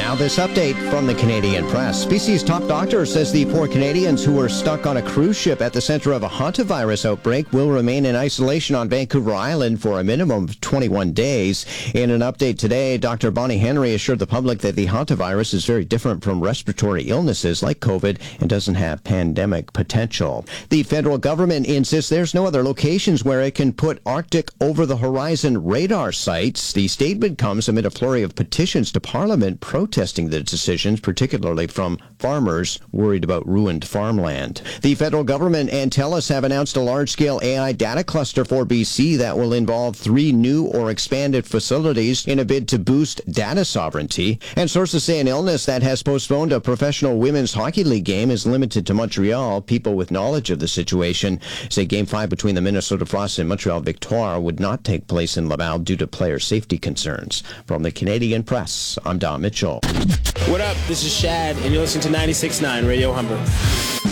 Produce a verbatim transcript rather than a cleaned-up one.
Now this update from the Canadian Press. B C's top doctor says the poor Canadians who were stuck on a cruise ship at the center of a hantavirus outbreak will remain in isolation on Vancouver Island for a minimum of twenty-one days. In an update today, Doctor Bonnie Henry assured the public that the hantavirus is very different from respiratory illnesses like COVID and doesn't have pandemic potential. The federal government insists there's no other locations where it can put Arctic over-the-horizon radar sites. The statement comes amid a flurry of petitions to Parliament protesting the decisions, particularly from farmers worried about ruined farmland. The federal government and TELUS have announced a large-scale A I data cluster for B C that will involve three new or expanded facilities in a bid to boost data sovereignty. And sources say an illness that has postponed a professional women's hockey league game is limited to Montreal. People with knowledge of the situation say Game five between the Minnesota Frost and Montreal Victoire would not take place in Laval due to player safety concerns. From the Canadian Press, I'm Don Mitchell. What up? This is Shad, and you're listening to ninety-six point nine Radio Humber.